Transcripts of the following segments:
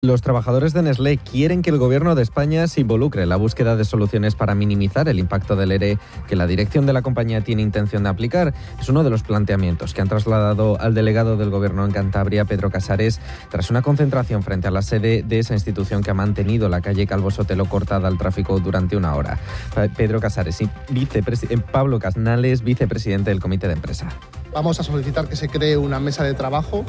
Los trabajadores de Nestlé quieren que el Gobierno de España se involucre en la búsqueda de soluciones para minimizar el impacto del ERE que la dirección de la compañía tiene intención de aplicar. Es uno de los planteamientos que han trasladado al delegado del Gobierno en Cantabria, Pedro Casares, tras una concentración frente a la sede de esa institución que ha mantenido la calle Calvo Sotelo cortada al tráfico durante una hora. Pedro Casares y Pablo Casnales, vicepresidente del Comité de Empresa. Vamos a solicitar que se cree una mesa de trabajo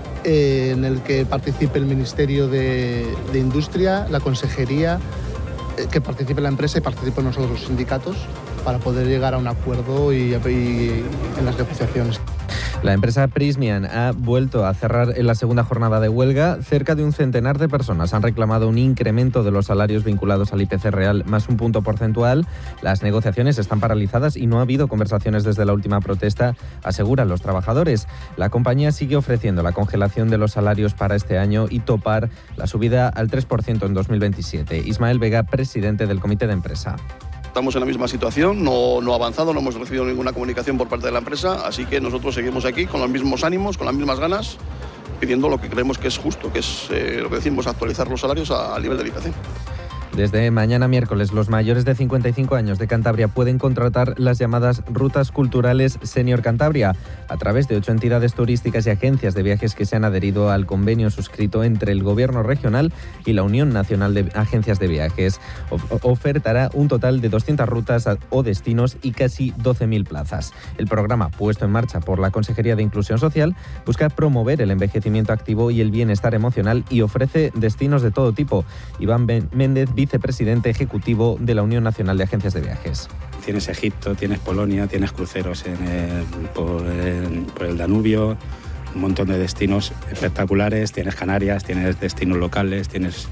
en el que participe el Ministerio de Industria, la Consejería, que participe la empresa y participen nosotros los sindicatos para poder llegar a un acuerdo y en las negociaciones. La empresa Prysmian ha vuelto a cerrar en la segunda jornada de huelga. Cerca de un centenar de personas han reclamado un incremento de los salarios vinculados al IPC real más un punto porcentual. Las negociaciones están paralizadas y no ha habido conversaciones desde la última protesta, aseguran los trabajadores. La compañía sigue ofreciendo la congelación de los salarios para este año y topar la subida al 3% en 2027. Ismael Vega, presidente del Comité de Empresa. Estamos en la misma situación, no ha avanzado, no hemos recibido ninguna comunicación por parte de la empresa, así que nosotros seguimos aquí con los mismos ánimos, con las mismas ganas, pidiendo lo que creemos que es justo, que es lo que decimos, actualizar los salarios al nivel del IPC. Desde mañana miércoles, los mayores de 55 años de Cantabria pueden contratar las llamadas Rutas Culturales Senior Cantabria a través de 8 entidades turísticas y agencias de viajes que se han adherido al convenio suscrito entre el Gobierno regional y la Unión Nacional de Agencias de Viajes. Ofertará un total de 200 rutas o destinos y casi 12.000 plazas. El programa, puesto en marcha por la Consejería de Inclusión Social, busca promover el envejecimiento activo y el bienestar emocional y ofrece destinos de todo tipo. Iván Méndez, vicepresidente ejecutivo de la Unión Nacional de Agencias de Viajes. Tienes Egipto, tienes Polonia, tienes cruceros por el Danubio, un montón de destinos espectaculares, tienes Canarias, tienes destinos locales, tienes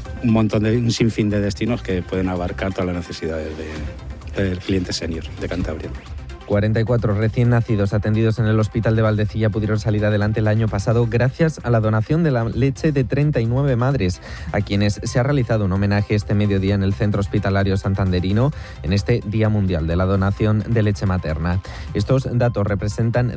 un sinfín de destinos que pueden abarcar todas las necesidades del cliente senior de Cantabria. 44 recién nacidos atendidos en el Hospital de Valdecilla pudieron salir adelante el año pasado gracias a la donación de la leche de 39 madres, a quienes se ha realizado un homenaje este mediodía en el Centro Hospitalario Santanderino en este Día Mundial de la Donación de Leche Materna. Estos datos representan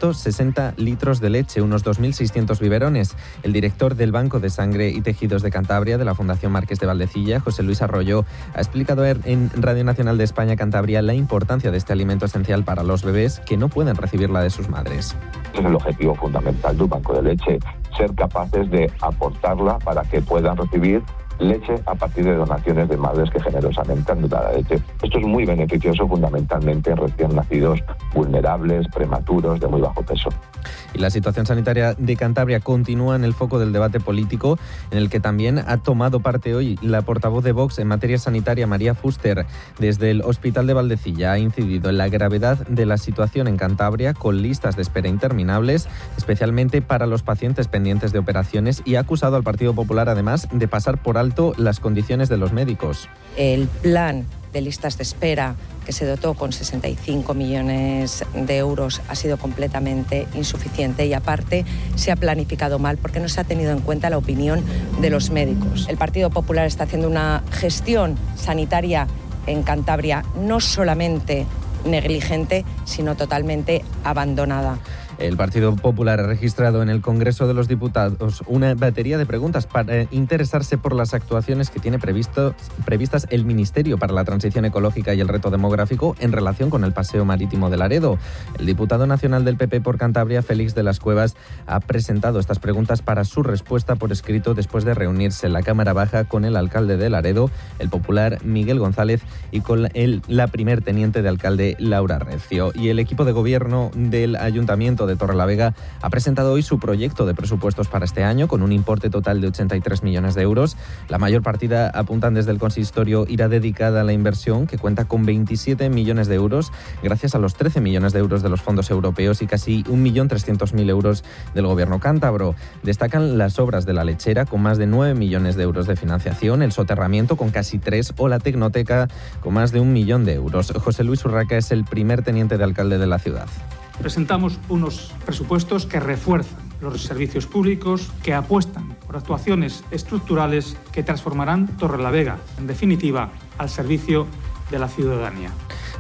160 litros de leche, unos 2.600 biberones. El director del Banco de Sangre y Tejidos de Cantabria de la Fundación Marqués de Valdecilla, José Luis Arroyo, ha explicado en Radio Nacional de España Cantabria la importancia de este alimento esencial para los bebés que no pueden recibirla de sus madres. Es el objetivo fundamental de un banco de leche, ser capaces de aportarla para que puedan recibir leche a partir de donaciones de madres que generosamente han donado la leche. Esto es muy beneficioso fundamentalmente en recién nacidos vulnerables, prematuros, de muy bajo peso. Y la situación sanitaria de Cantabria continúa en el foco del debate político, en el que también ha tomado parte hoy la portavoz de Vox en materia sanitaria, María Fuster. Desde el Hospital de Valdecilla ha incidido en la gravedad de la situación en Cantabria, con listas de espera interminables, especialmente para los pacientes pendientes de operaciones, y ha acusado al Partido Popular, además, de pasar por alto las condiciones de los médicos. El plan de listas de espera, que se dotó con 65 millones de euros, ha sido completamente insuficiente y aparte se ha planificado mal porque no se ha tenido en cuenta la opinión de los médicos. El Partido Popular está haciendo una gestión sanitaria en Cantabria no solamente negligente, sino totalmente abandonada. El Partido Popular ha registrado en el Congreso de los Diputados una batería de preguntas para interesarse por las actuaciones que tiene previstas el Ministerio para la Transición Ecológica y el Reto Demográfico en relación con el paseo marítimo de Laredo. El diputado nacional del PP por Cantabria, Félix de las Cuevas, ha presentado estas preguntas para su respuesta por escrito después de reunirse en la Cámara Baja con el alcalde de Laredo, el popular Miguel González, y con la primer teniente de alcalde, Laura Recio. Y el equipo de gobierno del Ayuntamiento de Torrelavega ha presentado hoy su proyecto de presupuestos para este año con un importe total de 83 millones de euros. La mayor partida, apuntan desde el consistorio, irá dedicada a la inversión, que cuenta con 27 millones de euros gracias a los 13 millones de euros de los fondos europeos y casi 1.300.000 euros del gobierno cántabro. Destacan las obras de la lechera con más de 9 millones de euros de financiación, el soterramiento con casi 3 o la tecnoteca con más de 1 millón de euros. José Luis Urraca es el primer teniente de alcalde de la ciudad. Presentamos unos presupuestos que refuerzan los servicios públicos, que apuestan por actuaciones estructurales que transformarán Torrelavega, en definitiva, al servicio de la ciudadanía.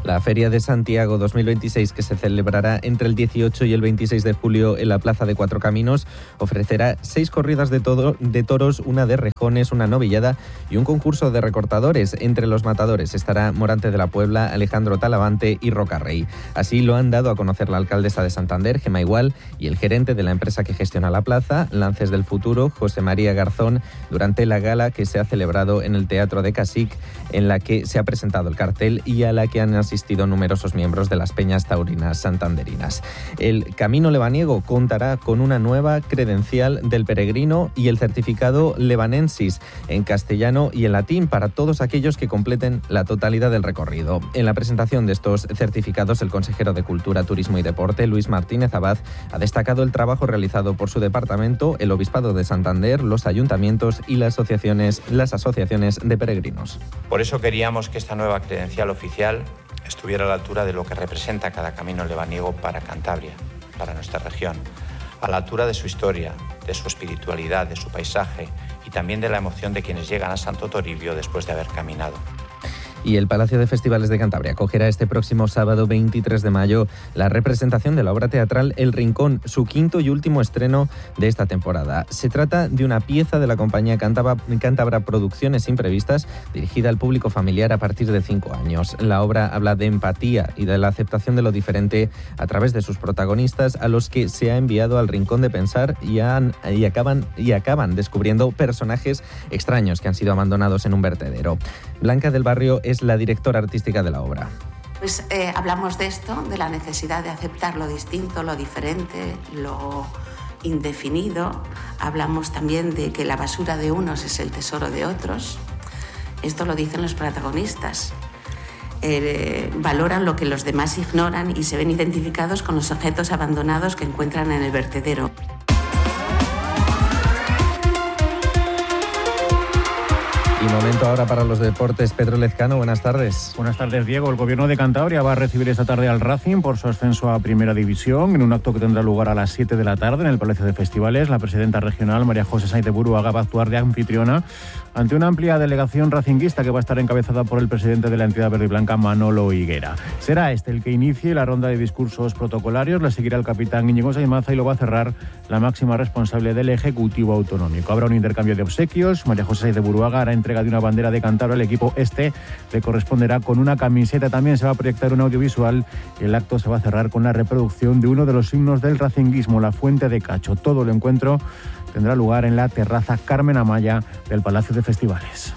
La Feria de Santiago 2026, que se celebrará entre el 18 y el 26 de julio en la Plaza de Cuatro Caminos, ofrecerá 6 corridas de toros, una de rejones, una novillada y un concurso de recortadores. Entre los matadores estará Morante de la Puebla, Alejandro Talavante y Rocarrey. Así lo han dado a conocer la alcaldesa de Santander, Gemma Igual, y el gerente de la empresa que gestiona la plaza, Lances del Futuro, José María Garzón, durante la gala que se ha celebrado en el Teatro de Casic, en la que se ha presentado el cartel y a la que han asistido numerosos miembros de las peñas taurinas santanderinas. El Camino Lebaniego contará con una nueva credencial del peregrino y el certificado Levanensis en castellano y en latín para todos aquellos que completen la totalidad del recorrido. En la presentación de estos certificados, el consejero de Cultura, Turismo y Deporte, Luis Martínez Abad, ha destacado el trabajo realizado por su departamento, el Obispado de Santander, los ayuntamientos y las asociaciones de peregrinos. Por eso queríamos que esta nueva credencial oficial estuviera a la altura de lo que representa cada camino lebaniego para Cantabria, para nuestra región, a la altura de su historia, de su espiritualidad, de su paisaje y también de la emoción de quienes llegan a Santo Toribio después de haber caminado. Y el Palacio de Festivales de Cantabria acogerá este próximo sábado 23 de mayo la representación de la obra teatral El Rincón, su quinto y último estreno de esta temporada. Se trata de una pieza de la compañía Cántabra Producciones Imprevistas, dirigida al público familiar a partir de 5 años. La obra habla de empatía y de la aceptación de lo diferente a través de sus protagonistas, a los que se ha enviado al rincón de pensar y acaban descubriendo personajes extraños que han sido abandonados en un vertedero. Blanca del Barrio es la directora artística de la obra. Pues hablamos de esto, de la necesidad de aceptar lo distinto, lo diferente, lo indefinido. Hablamos también de que la basura de unos es el tesoro de otros. Esto lo dicen los protagonistas. Valoran lo que los demás ignoran y se ven identificados con los objetos abandonados que encuentran en el vertedero. Y momento ahora para los deportes. Pedro Lezcano, buenas tardes. Buenas tardes, Diego. El Gobierno de Cantabria va a recibir esta tarde al Racing por su ascenso a Primera División en un acto que tendrá lugar a las 7 de la tarde en el Palacio de Festivales. La presidenta regional, María José Sáenz de Buruaga, va a actuar de anfitriona ante una amplia delegación racinguista que va a estar encabezada por el presidente de la entidad verde y blanca, Manolo Higuera. Será este el que inicie la ronda de discursos protocolarios, le seguirá el capitán Íñigo Saimaza y lo va a cerrar la máxima responsable del Ejecutivo Autonómico. Habrá un intercambio de obsequios. María José Sáenz de Buruaga hará entrega de una bandera de Cantabria al equipo le corresponderá con una camiseta. También se va a proyectar un audiovisual y el acto se va a cerrar con la reproducción de uno de los himnos del racinguismo, la Fuente de Cacho. Todo el encuentro tendrá lugar en la terraza Carmen Amaya del Palacio de Festivales.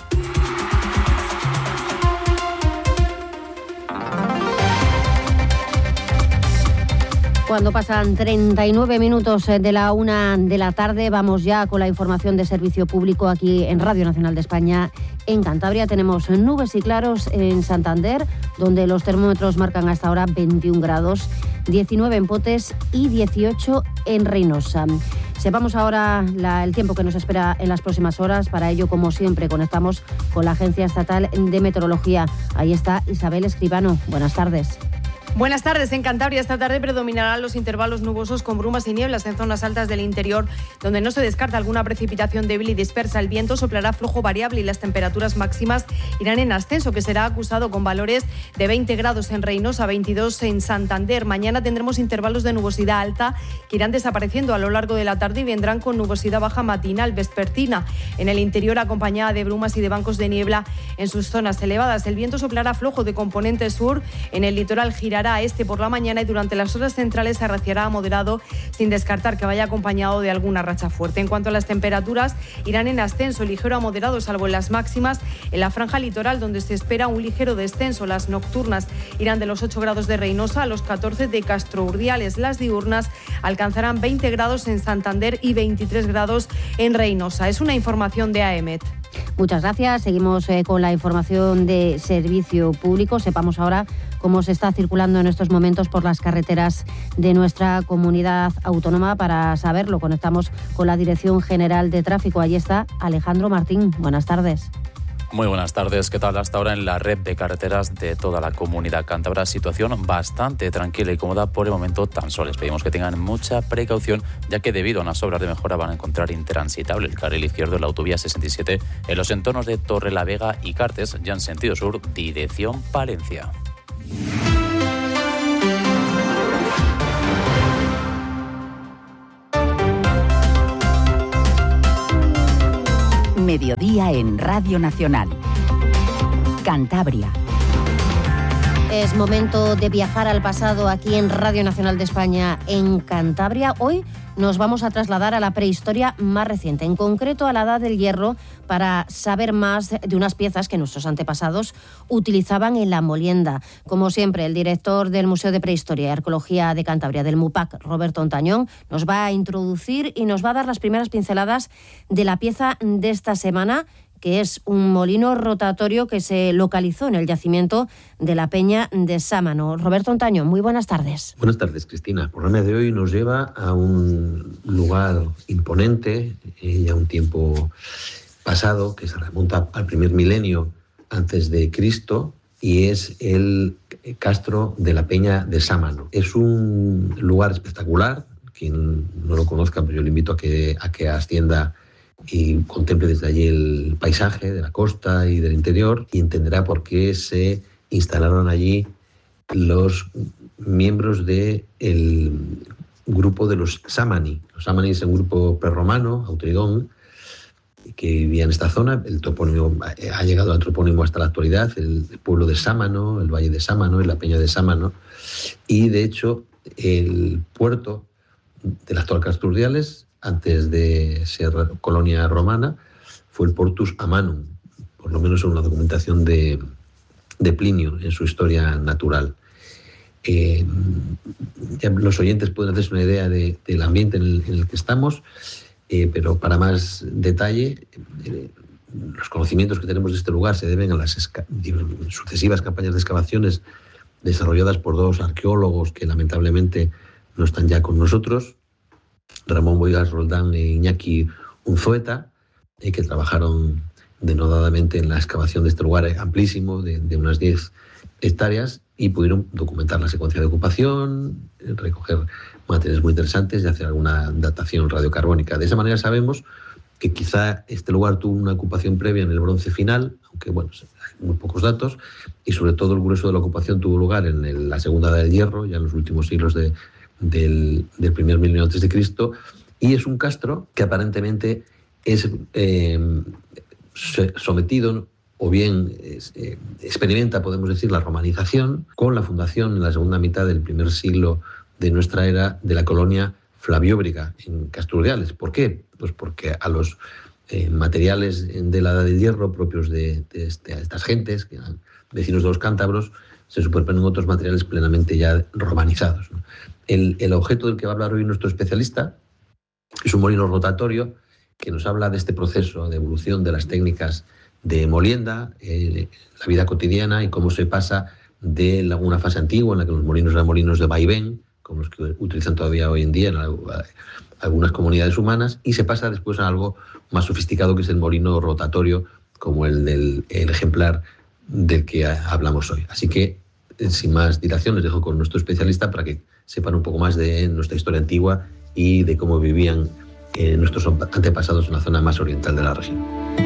Cuando pasan 39 minutos de la 1 de la tarde, vamos ya con la información de servicio público aquí en Radio Nacional de España. En Cantabria tenemos nubes y claros en Santander, donde los termómetros marcan hasta ahora 21 grados, 19 en Potes y 18 en Reynosa. Sepamos ahora el tiempo que nos espera en las próximas horas. Para ello, como siempre, conectamos con la Agencia Estatal de Meteorología. Ahí está Isabel Escribano. Buenas tardes. Buenas tardes. En Cantabria esta tarde predominarán los intervalos nubosos con brumas y nieblas en zonas altas del interior, donde no se descarta alguna precipitación débil y dispersa. El viento soplará flojo variable y las temperaturas máximas irán en ascenso, que será acusado con valores de 20 grados en Reynosa, 22 en Santander. Mañana tendremos intervalos de nubosidad alta que irán desapareciendo a lo largo de la tarde y vendrán con nubosidad baja matinal, vespertina. En el interior, acompañada de brumas y de bancos de niebla en sus zonas elevadas. El viento soplará flojo de componente sur. En el litoral girará a este por la mañana y durante las horas centrales se arreciará a moderado, sin descartar que vaya acompañado de alguna racha fuerte. En cuanto a las temperaturas, irán en ascenso ligero a moderado, salvo en las máximas en la franja litoral, donde se espera un ligero descenso. Las nocturnas irán de los 8 grados de Reynosa a los 14 de Castro Urdiales. Las diurnas alcanzarán 20 grados en Santander y 23 grados en Reynosa. Es una información de AEMET. Muchas gracias. Seguimos con la información de servicio público. Sepamos ahora cómo se está circulando en estos momentos por las carreteras de nuestra comunidad autónoma. Para saberlo, conectamos con la Dirección General de Tráfico. Allí está Alejandro Martín. Buenas tardes. Muy buenas tardes. ¿Qué tal? Hasta ahora en la red de carreteras de toda la comunidad cántabra, situación bastante tranquila y cómoda por el momento. Tan solo les pedimos que tengan mucha precaución, ya que debido a unas obras de mejora van a encontrar intransitable el carril izquierdo de la autovía 67 en los entornos de Torrelavega y Cartes, ya en sentido sur, dirección Palencia. Mediodía en Radio Nacional. Cantabria. Es momento de viajar al pasado aquí en Radio Nacional de España en Cantabria. Hoy nos vamos a trasladar a la prehistoria más reciente, en concreto a la Edad del Hierro, para saber más de unas piezas que nuestros antepasados utilizaban en la molienda. Como siempre, el director del Museo de Prehistoria y Arqueología de Cantabria, del MUPAC, Roberto Ontañón, nos va a introducir y nos va a dar las primeras pinceladas de la pieza de esta semana, que es un molino rotatorio que se localizó en el yacimiento de la Peña de Sámano. Roberto Ontañón, muy buenas tardes. Buenas tardes, Cristina. El programa de hoy nos lleva a un lugar imponente, ya un tiempo pasado, que se remonta al primer milenio antes de Cristo, y es el castro de la Peña de Sámano. Es un lugar espectacular. Quien no lo conozca, pues yo le invito a que ascienda y contemple desde allí el paisaje de la costa y del interior, y entenderá por qué se instalaron allí los miembros del grupo de los Sámani. Los Sámani es un grupo prerromano, autoridón, que vivía en esta zona. El topónimo ha llegado al topónimo hasta la actualidad, el pueblo de Sámano, el valle de Sámano y la Peña de Sámano. Y de hecho el puerto del actual Castro Urdiales, antes de ser colonia romana, fue el Portus Amanum, por lo menos en la documentación de Plinio en su historia natural. Ya los oyentes pueden hacerse una idea del ambiente en el que estamos, pero para más detalle, los conocimientos que tenemos de este lugar se deben a las sucesivas campañas de excavaciones desarrolladas por dos arqueólogos que lamentablemente no están ya con nosotros, Ramón Boigas Roldán e Iñaki Unzueta, que trabajaron denodadamente en la excavación de este lugar amplísimo de unas 10 hectáreas y pudieron documentar la secuencia de ocupación, recoger materiales muy interesantes y hacer alguna datación radiocarbónica. De esa manera sabemos que quizá este lugar tuvo una ocupación previa en el Bronce final, aunque bueno, hay muy pocos datos, y sobre todo el grueso de la ocupación tuvo lugar en la Segunda Edad del Hierro, ya en los últimos siglos del primer milenio antes de Cristo, y es un castro que aparentemente es sometido o bien experimenta, podemos decir, la romanización con la fundación en la segunda mitad del primer siglo de nuestra era de la colonia Flavióbriga en Castro Urdiales. ¿Por qué? Pues porque a los materiales de la Edad del Hierro propios de estas gentes, que eran vecinos de los cántabros, se superponen otros materiales plenamente ya romanizados, ¿no? El objeto del que va a hablar hoy nuestro especialista es un molino rotatorio que nos habla de este proceso de evolución de las técnicas de molienda, la vida cotidiana y cómo se pasa de una fase antigua en la que los molinos eran molinos de vaivén, como los que utilizan todavía hoy en día en algunas comunidades humanas, y se pasa después a algo más sofisticado que es el molino rotatorio, como el ejemplar del que hablamos hoy. Así que, sin más dilación, les dejo con nuestro especialista para que sepan un poco más de nuestra historia antigua y de cómo vivían nuestros antepasados en la zona más oriental de la región.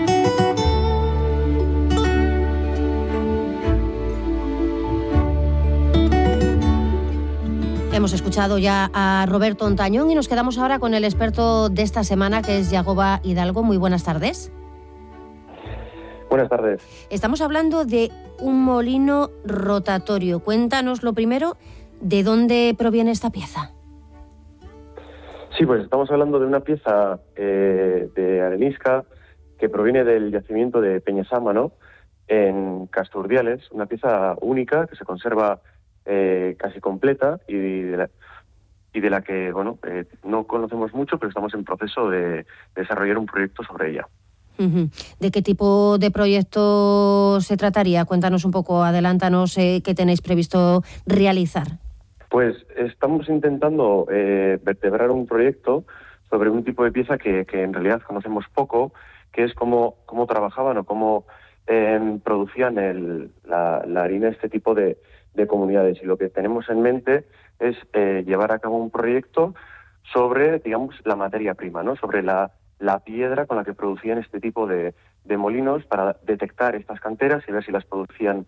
Hemos escuchado ya a Roberto Ontañón y nos quedamos ahora con el experto de esta semana, que es Yagoba Hidalgo. Muy buenas tardes. Buenas tardes. Estamos hablando de un molino rotatorio. Cuéntanos lo primero, ¿de dónde proviene esta pieza? Sí, pues estamos hablando de una pieza de arenisca que proviene del yacimiento de Peñasámano en Castro Urdiales, una pieza única que se conserva casi completa y de la que no conocemos mucho, pero estamos en proceso de desarrollar un proyecto sobre ella. ¿De qué tipo de proyecto se trataría? Cuéntanos un poco, adelántanos qué tenéis previsto realizar. Pues estamos intentando vertebrar un proyecto sobre un tipo de pieza que en realidad conocemos poco, que es cómo trabajaban o cómo producían la harina este tipo de comunidades. Y lo que tenemos en mente es llevar a cabo un proyecto sobre, digamos, la materia prima, ¿no? Sobre la piedra con la que producían este tipo de molinos, para detectar estas canteras y ver si las producían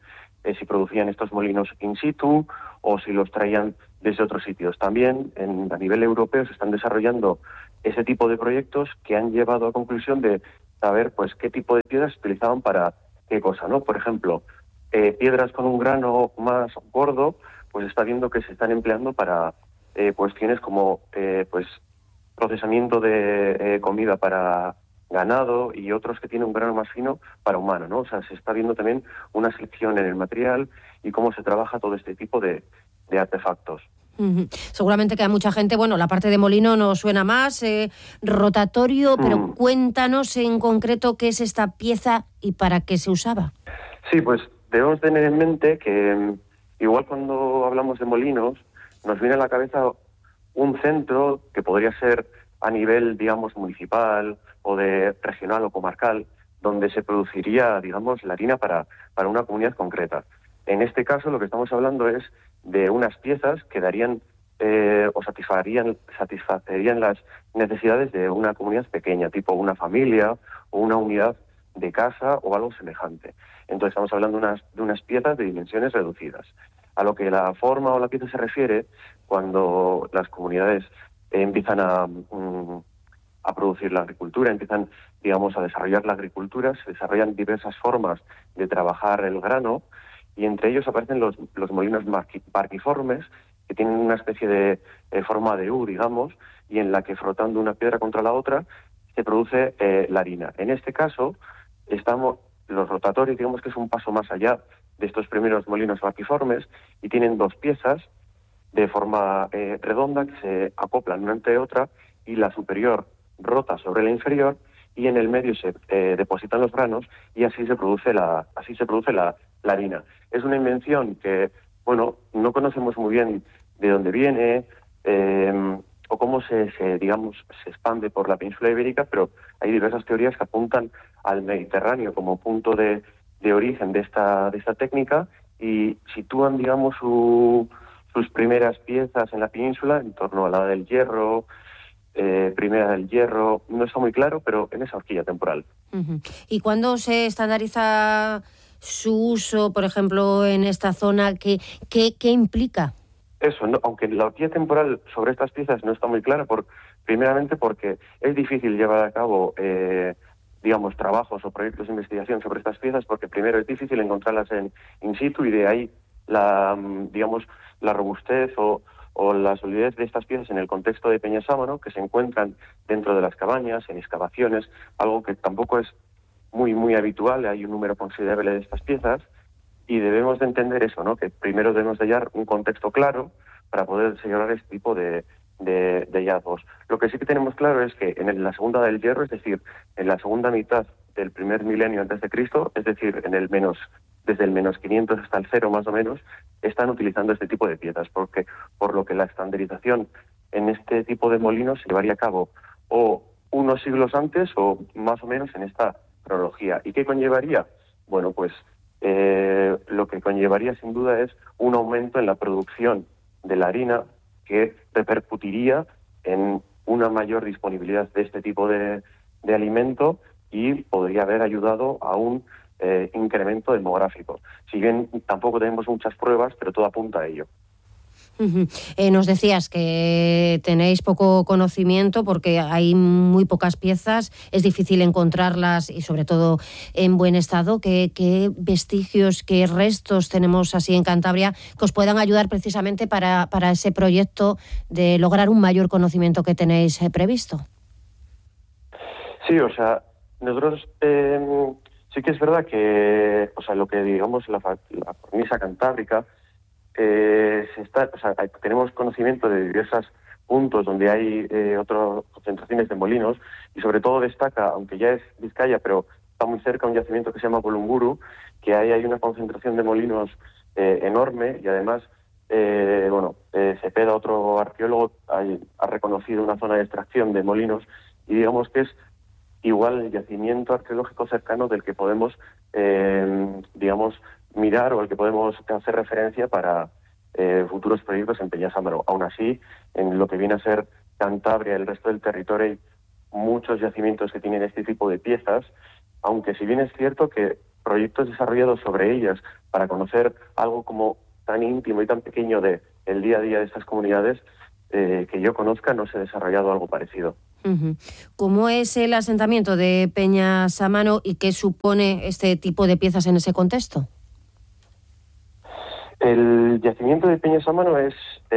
si producían estos molinos in situ o si los traían desde otros sitios. También a nivel europeo se están desarrollando ese tipo de proyectos que han llevado a conclusión de saber pues qué tipo de piedras se utilizaban para qué cosa, ¿no? Por ejemplo, piedras con un grano más gordo, pues está viendo que se están empleando para cuestiones como pues procesamiento de comida para ganado y otros que tienen un grano más fino para humano, ¿no? O sea, se está viendo también una selección en el material y cómo se trabaja todo este tipo de artefactos. Seguramente que a mucha gente, bueno, la parte de molino nos suena más, rotatorio, pero cuéntanos en concreto qué es esta pieza y para qué se usaba. Sí, pues debemos tener en mente que igual cuando hablamos de molinos nos viene a la cabeza un centro que podría ser a nivel, digamos, municipal o de regional o comarcal, donde se produciría, digamos, la harina para una comunidad concreta. En este caso lo que estamos hablando es de unas piezas que darían o satisfacerían las necesidades de una comunidad pequeña, tipo una familia o una unidad de casa o algo semejante. Entonces estamos hablando de unas piezas de dimensiones reducidas. A lo que la forma o la pieza se refiere, cuando las comunidades empiezan a producir la agricultura, empiezan, digamos, a desarrollar la agricultura, se desarrollan diversas formas de trabajar el grano y entre ellos aparecen los molinos barquiformes, que tienen una especie de forma de U, digamos, y en la que frotando una piedra contra la otra se produce la harina. En este caso, los rotatorios, digamos que es un paso más allá de estos primeros molinos barquiformes y tienen dos piezas de forma redonda que se acoplan una entre otra y la superior rota sobre la inferior y en el medio se depositan los granos y así se produce la harina. Es una invención que, bueno, no conocemos muy bien de dónde viene o cómo se expande por la península ibérica, pero hay diversas teorías que apuntan al Mediterráneo como punto de origen de esta técnica y sitúan, digamos, sus primeras piezas en la península en torno a la del Hierro, primera del Hierro, no está muy claro, pero en esa horquilla temporal. ¿Y cuándo se estandariza su uso, por ejemplo, en esta zona? ¿Qué implica? Eso, no, aunque la horquilla temporal sobre estas piezas no está muy clara, primeramente porque es difícil llevar a cabo digamos, trabajos o proyectos de investigación sobre estas piezas, porque primero es difícil encontrarlas in situ y de ahí la robustez o la solidez de estas piezas en el contexto de Peñasámano, que se encuentran dentro de las cabañas, en excavaciones, algo que tampoco es muy, muy habitual. Hay un número considerable de estas piezas y debemos de entender eso, ¿no? Que primero debemos de hallar un contexto claro para poder señalar este tipo de hallazgos. Lo que sí que tenemos claro es que en la segunda del Hierro, es decir, en la segunda mitad del primer milenio antes de Cristo, es decir, desde el menos 500 hasta el 0 más o menos, están utilizando este tipo de piezas, por lo que la estandarización en este tipo de molinos se llevaría a cabo o unos siglos antes o más o menos en esta cronología. ¿Y qué conllevaría? Bueno, pues lo que conllevaría sin duda es un aumento en la producción de la harina que repercutiría en una mayor disponibilidad de este tipo de alimento y podría haber ayudado a un incremento demográfico. Si bien tampoco tenemos muchas pruebas, pero todo apunta a ello. Nos decías que tenéis poco conocimiento porque hay muy pocas piezas, es difícil encontrarlas y sobre todo en buen estado. ¿Qué vestigios, qué restos tenemos así en Cantabria que os puedan ayudar precisamente para ese proyecto de lograr un mayor conocimiento que tenéis previsto? Sí, o sea, nosotros sí que es verdad que, o sea, lo que digamos la cornisa cantábrica tenemos conocimiento de diversos puntos donde hay otras concentraciones de molinos y sobre todo destaca, aunque ya es Vizcaya, pero está muy cerca un yacimiento que se llama Bolumburu, que ahí hay una concentración de molinos enorme y además Cepeda, otro arqueólogo, ha reconocido una zona de extracción de molinos y digamos que es igual el yacimiento arqueológico cercano del que podemos mirar o al que podemos hacer referencia para futuros proyectos en Peñasámano. Aún así, en lo que viene a ser Cantabria, el resto del territorio, hay muchos yacimientos que tienen este tipo de piezas, aunque si bien es cierto que proyectos desarrollados sobre ellas para conocer algo como tan íntimo y tan pequeño del día a día de estas comunidades, que yo conozca, no se ha desarrollado algo parecido. ¿Cómo es el asentamiento de Peñasámano y qué supone este tipo de piezas en ese contexto? El yacimiento de Peñasámano es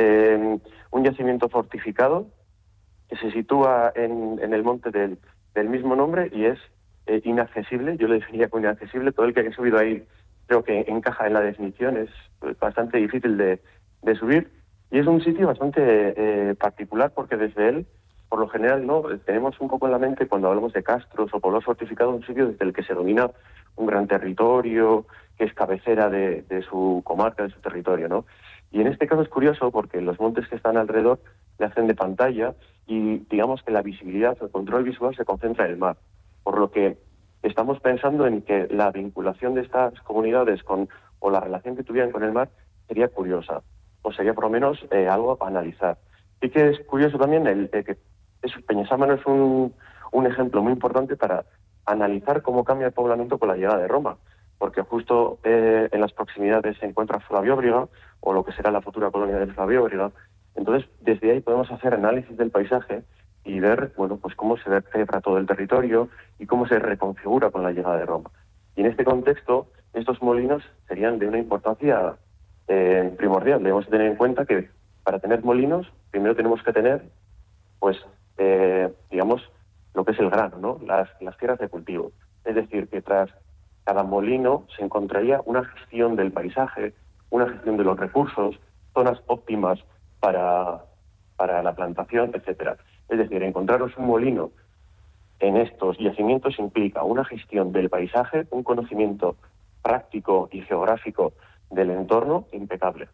un yacimiento fortificado que se sitúa en el monte del mismo nombre y es inaccesible. Yo lo definiría como inaccesible. Todo el que haya subido ahí creo que encaja en la definición. Es bastante difícil de subir y es un sitio bastante particular porque desde él, por lo general, no tenemos un poco en la mente, cuando hablamos de castros o pueblos fortificados, un sitio desde el que se domina un gran territorio, que es cabecera de su comarca, de su territorio, ¿no? Y en este caso es curioso porque los montes que están alrededor le hacen de pantalla y digamos que la visibilidad, el control visual se concentra en el mar, por lo que estamos pensando en que la vinculación de estas comunidades o la relación que tuvieran con el mar sería curiosa, o sería por lo menos algo a analizar. Y que es curioso también que Peñasámano es un ejemplo muy importante para analizar cómo cambia el poblamiento con la llegada de Roma, porque justo en las proximidades se encuentra Flavióbriga, o lo que será la futura colonia de Flavióbriga. Entonces, desde ahí podemos hacer análisis del paisaje y ver, bueno, pues cómo se vertebra todo el territorio y cómo se reconfigura con la llegada de Roma. Y en este contexto, estos molinos serían de una importancia primordial. Debemos tener en cuenta que para tener molinos, primero tenemos que tener, pues, digamos, lo que es el grano, ¿no? Las tierras de cultivo. Es decir, que tras cada molino se encontraría una gestión del paisaje, una gestión de los recursos, zonas óptimas para la plantación, etcétera. Es decir, encontraros un molino en estos yacimientos implica una gestión del paisaje, un conocimiento práctico y geográfico del entorno impecable.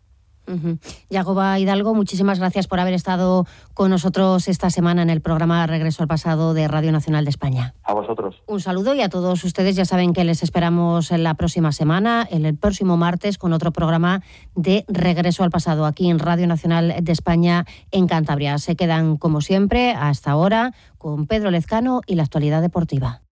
Yagoba Hidalgo, muchísimas gracias por haber estado con nosotros esta semana en el programa Regreso al Pasado de Radio Nacional de España. A vosotros. Un saludo y a todos ustedes ya saben que les esperamos en la próxima semana, el próximo martes, con otro programa de Regreso al Pasado aquí en Radio Nacional de España en Cantabria. Se quedan como siempre hasta ahora con Pedro Lezcano y la actualidad deportiva.